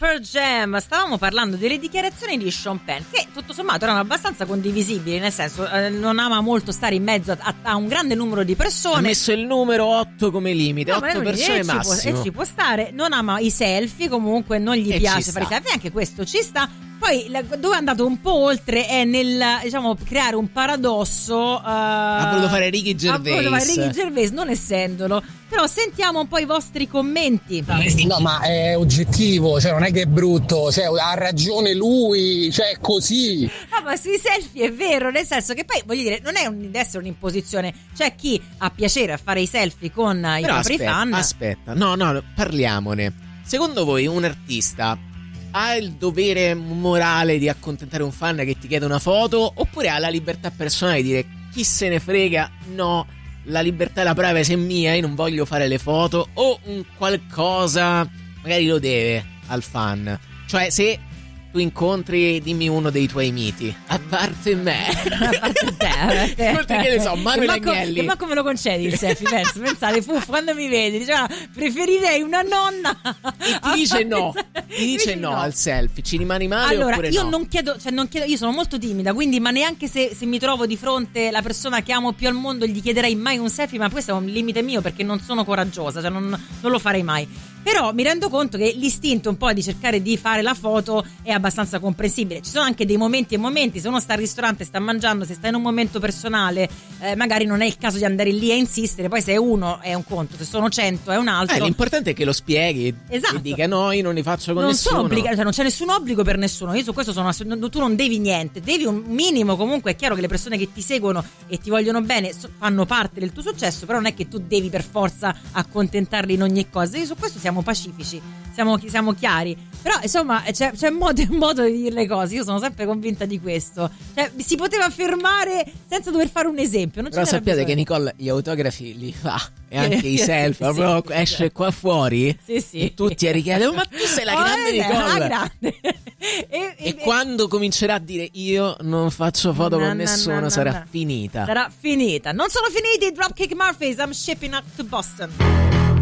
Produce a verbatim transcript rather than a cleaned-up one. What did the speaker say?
Pearl Jam. Stavamo parlando delle dichiarazioni di Sean Penn, che tutto sommato erano abbastanza condivisibili, nel senso eh, non ama molto stare in mezzo a, a un grande numero di persone. Ha messo il numero otto come limite, no, otto persone e massimo. Ci può, e ci può stare. Non ama i selfie, comunque non gli e piace fare i selfie, anche questo ci sta. Poi dove è andato un po' oltre è nel, diciamo, creare un paradosso. Uh, ha voluto fare Ricky Gervais. Ha voluto fare Ricky Gervais, non essendolo. Però sentiamo un po' i vostri commenti. No, ma è oggettivo, cioè non è che è brutto, cioè ha ragione lui, cioè è così. Ah, ma sui selfie è vero, nel senso che poi, voglio dire, non è un, deve essere un'imposizione. C'è chi ha piacere a fare i selfie con i Però propri aspetta, fan. Aspetta, no, no, parliamone. Secondo voi un artista ha il dovere morale di accontentare un fan che ti chiede una foto, oppure ha la libertà personale di dire chi se ne frega, no, la libertà e la privacy è mia, io non voglio fare le foto, o un qualcosa magari lo deve al fan? Cioè, se tu incontri, dimmi uno dei tuoi miti, a parte me, a parte te, oltre che ne so, Manuel Agnelli, che ma come lo concedi il selfie? Penso, pensate, Fuff, quando mi vedi diceva preferirei una nonna e ti dice no, ti dice no, no al selfie, ci rimani male? Allora oppure io no? non chiedo, cioè non chiedo, io sono molto timida, quindi ma neanche se, se mi trovo di fronte la persona che amo più al mondo gli chiederei mai un selfie, ma questo è un limite mio perché non sono coraggiosa, cioè non, non lo farei mai. Però mi rendo conto che l'istinto un po' di cercare di fare la foto è abbastanza comprensibile. Ci sono anche dei momenti e momenti, se uno sta al ristorante, sta mangiando, se sta in un momento personale, eh, magari non è il caso di andare lì a insistere. Poi se è uno è un conto, se sono cento è un altro. Eh, l'importante è che lo spieghi, esatto. E dica no, io non li faccio con non nessuno. Sono obbliga- cioè non c'è nessun obbligo per nessuno. Io su questo sono ass- tu non devi niente, devi un minimo. Comunque è chiaro che le persone che ti seguono e ti vogliono bene so- fanno parte del tuo successo, però non è che tu devi per forza accontentarli in ogni cosa. Io su questo siamo pacifici, siamo, siamo chiari. Però insomma c'è, c'è modo e modo di dire le cose. Io sono sempre convinta di questo. Cioè si poteva fermare senza dover fare un esempio. Non Però sappiate bisogno. che Nicole gli autografi li fa e anche i sì, selfie, sì, proprio sì, esce qua fuori sì, sì. e tutti a richiedere oh, ma tu sei la oh, grande eh, Nicole, la grande. e, e, e quando comincerà a dire io non faccio foto no, con no, nessuno no, no, sarà no. finita Sarà finita. Non sono finiti i Dropkick Murphys, I'm shipping up to Boston.